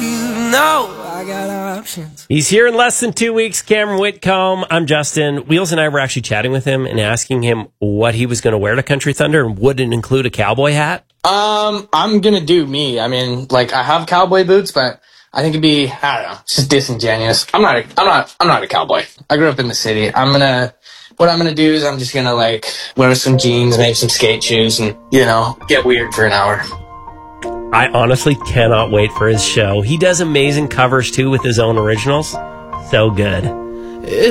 you know I got options. He's here in less than 2 weeks. Cameron Whitcomb. I'm Justin. Wheels and I were actually chatting with him and asking him what he was going to wear to Country Thunder, and would it include a cowboy hat? I'm gonna do me. I mean, like, I have cowboy boots, but I think it'd be, I don't know, it's just disingenuous. I'm not a cowboy. I grew up in the city. What I'm gonna do is I'm just gonna, like, wear some jeans, maybe some skate shoes, and, you know, get weird for an hour. I honestly cannot wait for his show. He does amazing covers, too, with his own originals. So good.